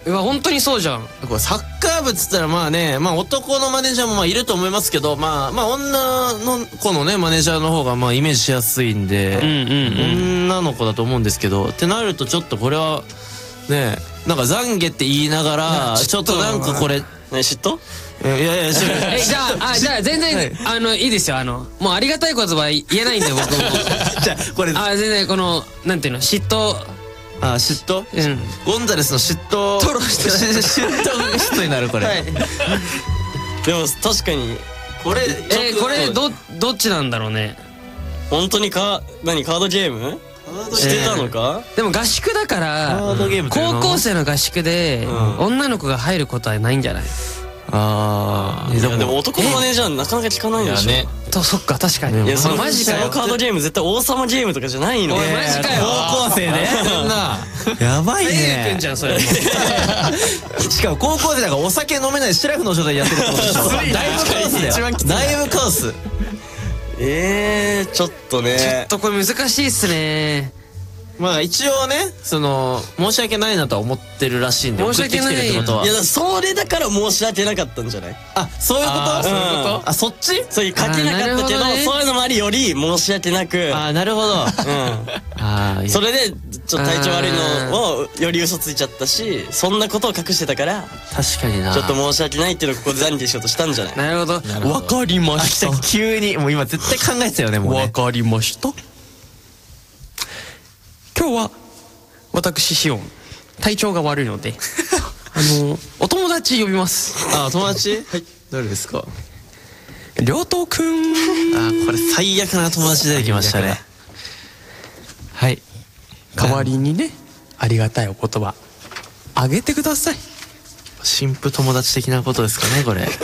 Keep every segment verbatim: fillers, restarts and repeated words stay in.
うわ本当にそうじゃん。 これサッカー部っつったらまあね、まあ男のマネージャーもまあいると思いますけど、まあまあ女の子のねマネージャーの方がまあイメージしやすいんで、 うんうんうん、 女の子だと思うんですけど、ってなるとちょっとこれはね、なんか懺悔って言いながらちょっとなんかこれね、嫉妬？ いやいや、 えじゃああじゃあ全然、はい、あのいいですよ。あのもうありがたい言葉言えないんで僕もじゃあこれあ全然このなんていうの嫉妬、 あ嫉妬、 うん、 ゴンザレスの嫉妬トロして嫉妬嫉妬になるこれ、はい、 でも確かにこれえー、これどどっちなんだろうね。 本当にか何カードゲームしてたのか、 えー、でも合宿だから高校生の合宿で、うん、女の子が入ることはないんじゃない？ ああ、 いやでも男のマネージャーなかなか聞かないでしょ。ね、 とそっか確かに。 いやそのマジかよ。カードゲーム絶対王様ゲームとかじゃないの。 おいマジかよ。 高校生ね。やばいね。 じゃんそれ。 しかも高校生だからお酒飲めないシラフの状態でやってるってことでしょ。だいぶカオスだよ。だいぶカオス。 ええちょっとね。 ちょっとこれ難しいっすね。 まあ一応ね、その申し訳ないなとは思ってるらしいんで、 申し訳ない。 いやそれだから申し訳なかったんじゃない？ あ、そういうこと？そういうこと？あ、そっち？ そういう書けなかったけど、そういうのもありより申し訳なく。 あ、なるほど。うん。 ああ、それでちょっと体調悪いのをより嘘ついちゃったし、そんなことを隠してたから。 確かにな。 ちょっと申し訳ないっていうのをここで懺悔しようとしたんじゃない？ なるほど。わかりました。 急にもう今絶対考えてたよねもうね。 わかりました。今日は。私シオン体調が悪いのであのお友達呼びます。 あ、友達？はい。誰ですか？ りょうとうくん。 あ、これ最悪な友達出てきましたね。 はい。代わりにね、ありがたいお言葉あげてください。 新婦友達的なことですかねこれ。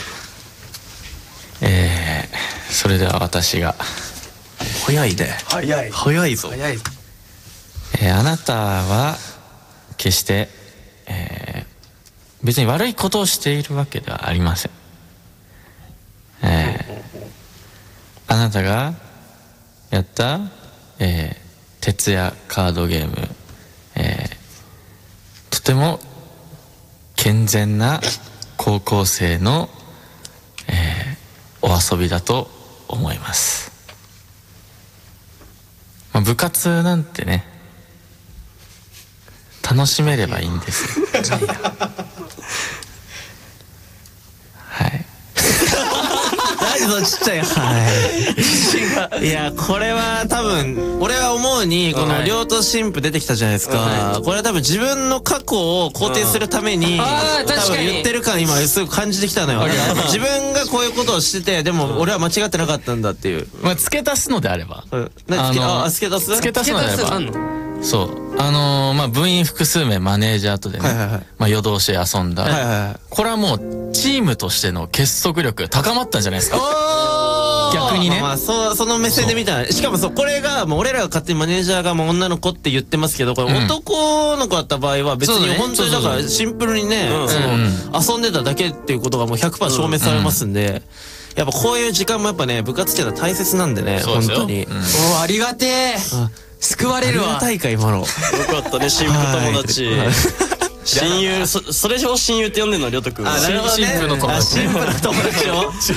えー、それでは私が。 早いね。 早い。 早いぞ。 早いぞ。 えー、あなたは決して、えー、別に悪いことをしているわけではありません。えー、あなたがやった、えー、徹夜カードゲーム、えー、とても健全な高校生の、えー、お遊びだと思います。まあ、部活なんてね楽しめればいいんですよ。はい。 何そのちっちゃいはい。いやこれは多分俺は思うにこの両と新婦出てきたじゃないですか。これは多分自分の過去を肯定するために多分言ってる感今すごく感じてきたのよ。自分がこういうことをしててでも俺は間違ってなかったんだっていう。 まあ付け足すのであれば。 あ、付け足す？ 付け足すのであれば。そうあのー、まあ部員複数名マネージャーとでね、はいはいはい、まあ夜通しで遊んだ、はいはいはい、これはもうチームとしての結束力高まったんじゃないですか。逆にね、 まあ、まあ、そ, その目線で見たらしかもそうこれがもう俺らが勝手にマネージャーがもう女の子って言ってますけどこれ男の子だった場合は別に本当にだからシンプルにね遊んでただけっていうことがもう ひゃくパーセント 証明されますんで、うんうん、やっぱこういう時間もやっぱね部活っていうのは大切なんでね本当に、うん、 おありがてえ救われるわ。 ありがたいか今の。よかったね新婦友達。親友 そ, それを親友って呼んでんのりょうとくん。 あ、なるほどね。 新婦の友達。 新婦の友達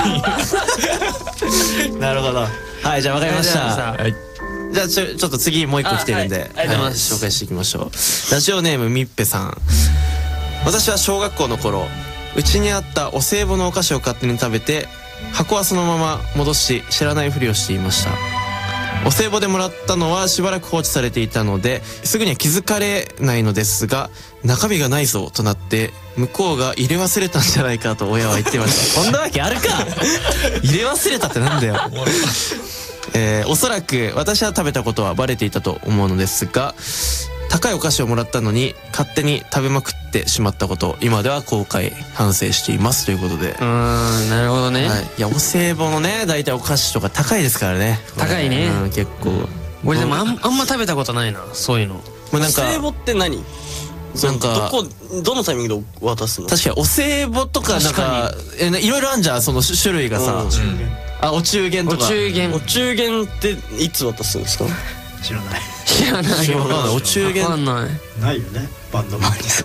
を。なるほど。はい、じゃあわかりました。はい。じゃあちょちょっと次もう一個来てるんで、はい、ありがとうございます。紹介していきましょう。ラジオネームみっぺさん。私は小学校の頃、うちにあったお歳暮のお菓子を勝手に食べて、箱はそのまま戻し知らないふりをしていました。お歳暮でもらったのはしばらく放置されていたのですぐには気づかれないのですが中身がないぞとなって向こうが入れ忘れたんじゃないかと親は言ってましたそんなわけあるか入れ忘れたってなんだよえー、おそらく私は食べたことはバレていたと思うのですが高いお菓子をもらったのに勝手に食べまくってしまったこと今では後悔反省していますということで。うーんなるほどね、 はい、いやお歳暮のね大体お菓子とか高いですからね。 高いね、 うん、結構俺でもあ ん, あんま食べたことないなそういうの。 まあ、なんかお歳暮って何なんかどこどのタイミングで渡すの？ 確かにお歳暮とかなんかえいろいろあんじゃんその種類がさ、うん、あお中元とか。 お中元お中元っていつ渡すんですか？ 知らない知らないよ。 お中元わかんない。 ないよねバンド前にさ